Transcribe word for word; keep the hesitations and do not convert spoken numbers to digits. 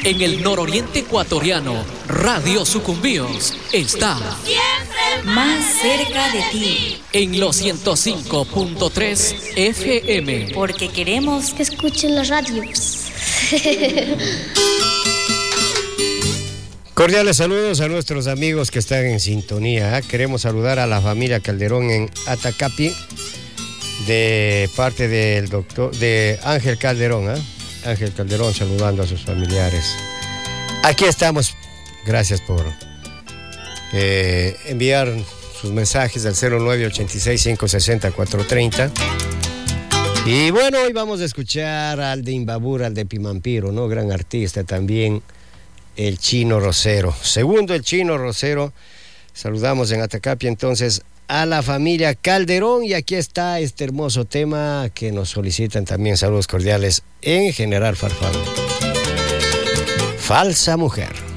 En el nororiente ecuatoriano, Radio Sucumbíos está siempre más cerca de ti. En los ciento cinco punto tres F M. Porque queremos que escuchen las radios. Cordiales saludos a nuestros amigos que están en sintonía. Queremos saludar a la familia Calderón en Atacapi, de parte del doctor, de Ángel Calderón, ¿eh? Ángel Calderón saludando a sus familiares. Aquí estamos. Gracias por eh, enviar sus mensajes al cero nueve ochenta y seis, cinco sesenta, cuatro treinta. Y bueno, hoy vamos a escuchar al de Imbabura, al de Pimampiro, ¿no? Gran artista también, el Chino Rosero. Segundo, el Chino Rosero. Saludamos en Atacapi entonces a la familia Calderón, y aquí está este hermoso tema que nos solicitan también. Saludos cordiales en General Farfán. Falsa mujer.